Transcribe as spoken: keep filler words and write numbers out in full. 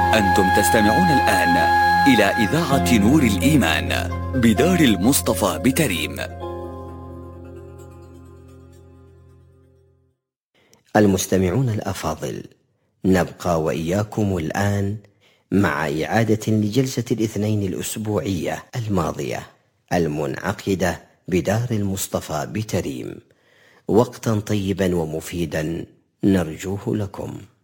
أنتم تستمعون الآن إلى إذاعة نور الإيمان بدار المصطفى بتريم. المستمعون الأفاضل، نبقى وإياكم الآن مع إعادة لجلسة الاثنين الأسبوعية الماضية المنعقدة بدار المصطفى بتريم. وقتا طيبا ومفيدا نرجوه لكم.